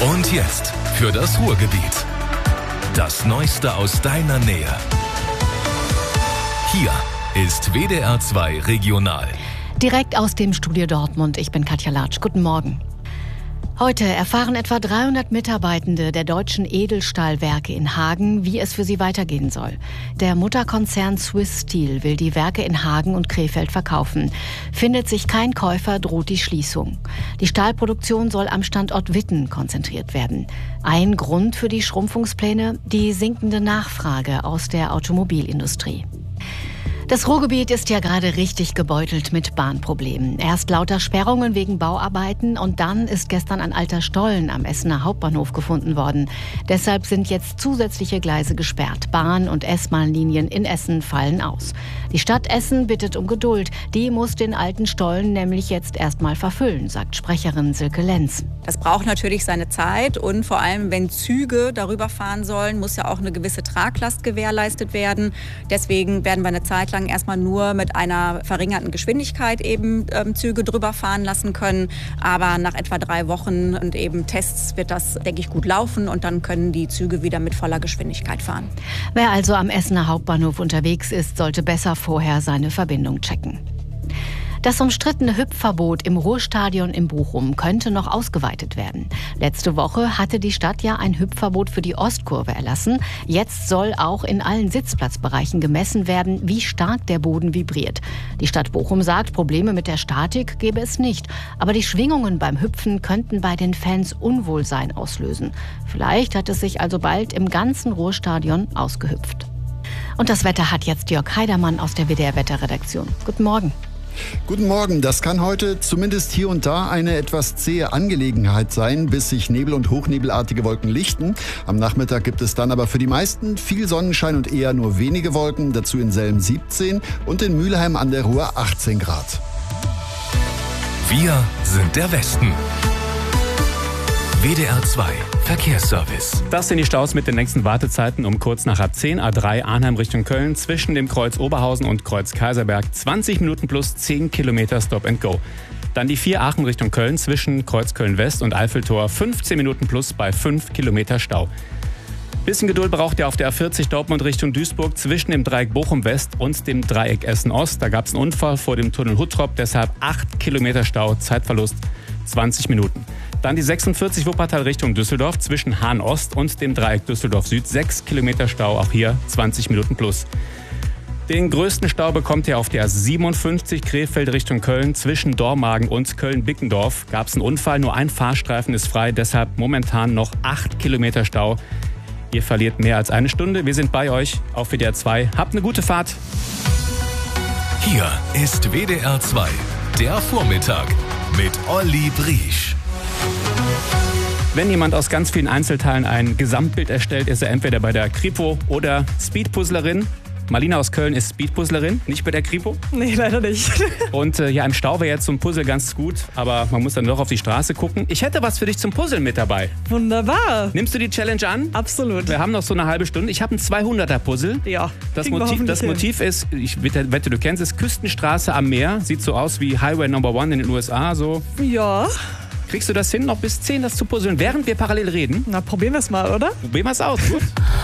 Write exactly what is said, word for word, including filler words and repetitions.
Und jetzt für das Ruhrgebiet. Das Neueste aus deiner Nähe. Hier ist W D R zwei Regional. Direkt aus dem Studio Dortmund. Ich bin Katja Latsch. Guten Morgen. Heute erfahren etwa dreihundert Mitarbeitende der deutschen Edelstahlwerke in Hagen, wie es für sie weitergehen soll. Der Mutterkonzern Swiss Steel will die Werke in Hagen und Krefeld verkaufen. Findet sich kein Käufer, droht die Schließung. Die Stahlproduktion soll am Standort Witten konzentriert werden. Ein Grund für die Schrumpfungspläne: die sinkende Nachfrage aus der Automobilindustrie. Das Ruhrgebiet ist ja gerade richtig gebeutelt mit Bahnproblemen. Erst lauter Sperrungen wegen Bauarbeiten und dann ist gestern ein alter Stollen am Essener Hauptbahnhof gefunden worden. Deshalb sind jetzt zusätzliche Gleise gesperrt. Bahn- und S-Bahn-Linien in Essen fallen aus. Die Stadt Essen bittet um Geduld. Die muss den alten Stollen nämlich jetzt erstmal verfüllen, sagt Sprecherin Silke Lenz. Das braucht natürlich seine Zeit und vor allem, wenn Züge darüber fahren sollen, muss ja auch eine gewisse Traglast gewährleistet werden. Deswegen werden wir eine Zeit lang erstmal nur mit einer verringerten Geschwindigkeit eben ähm, Züge drüber fahren lassen können. Aber nach etwa drei Wochen und eben Tests wird das, denke ich, gut laufen und dann können die Züge wieder mit voller Geschwindigkeit fahren. Wer also am Essener Hauptbahnhof unterwegs ist, sollte besser vorher seine Verbindung checken. Das umstrittene Hüpfverbot im Ruhrstadion in Bochum könnte noch ausgeweitet werden. Letzte Woche hatte die Stadt ja ein Hüpfverbot für die Ostkurve erlassen. Jetzt soll auch in allen Sitzplatzbereichen gemessen werden, wie stark der Boden vibriert. Die Stadt Bochum sagt, Probleme mit der Statik gäbe es nicht. Aber die Schwingungen beim Hüpfen könnten bei den Fans Unwohlsein auslösen. Vielleicht hat es sich also bald im ganzen Ruhrstadion ausgehüpft. Und das Wetter hat jetzt Jörg Heidermann aus der W D R-Wetterredaktion. Guten Morgen. Guten Morgen. Das kann heute zumindest hier und da eine etwas zähe Angelegenheit sein, bis sich Nebel- und hochnebelartige Wolken lichten. Am Nachmittag gibt es dann aber für die meisten viel Sonnenschein und eher nur wenige Wolken. Dazu in Selm siebzehn und in Mülheim an der Ruhr achtzehn Grad. Wir sind der Westen. W D R zwei Verkehrsservice. Das sind die Staus mit den nächsten Wartezeiten um kurz nach A zehn, A drei Arnheim Richtung Köln zwischen dem Kreuz Oberhausen und Kreuz Kaiserberg. zwanzig Minuten plus zehn Kilometer Stop and Go. Dann die vier Aachen Richtung Köln zwischen Kreuz Köln West und Eiffeltor. fünfzehn Minuten plus bei fünf Kilometer Stau. Bisschen Geduld braucht ihr auf der A vierzig Dortmund Richtung Duisburg zwischen dem Dreieck Bochum West und dem Dreieck Essen Ost. Da gab es einen Unfall vor dem Tunnel Huttrop, deshalb acht Kilometer Stau, Zeitverlust zwanzig Minuten. Dann die sechsundvierzig Wuppertal Richtung Düsseldorf zwischen Hahn Ost und dem Dreieck Düsseldorf Süd. sechs Kilometer Stau, auch hier zwanzig Minuten plus. Den größten Stau bekommt ihr auf der A siebenundfünfzig Krefeld Richtung Köln zwischen Dormagen und Köln-Bickendorf. Gab es einen Unfall, nur ein Fahrstreifen ist frei, deshalb momentan noch acht Kilometer Stau. Ihr verliert mehr als eine Stunde. Wir sind bei euch auf W D R zwei. Habt eine gute Fahrt. Hier ist W D R zwei, der Vormittag mit Olli Briesch. Wenn jemand aus ganz vielen Einzelteilen ein Gesamtbild erstellt, ist er entweder bei der Kripo oder Speedpuzzlerin. Marlina aus Köln ist Speedpuzzlerin, nicht bei der Kripo. Nee, leider nicht. Und äh, ja, im Stau wäre jetzt so ein Puzzle ganz gut, aber man muss dann doch auf die Straße gucken. Ich hätte was für dich zum Puzzeln mit dabei. Wunderbar. Nimmst du die Challenge an? Absolut. Wir haben noch so eine halbe Stunde. Ich habe ein zweihunderter Puzzle. Ja. Das Motiv, das Motiv ist, ich wette, wette, du kennst es, Küstenstraße am Meer. Sieht so aus wie Highway Number One in den U S A. So. Ja. Kriegst du das hin, noch bis zehn das zu puzzeln, während wir parallel reden? Na, probieren wir es mal, oder? Probieren wir es aus, gut.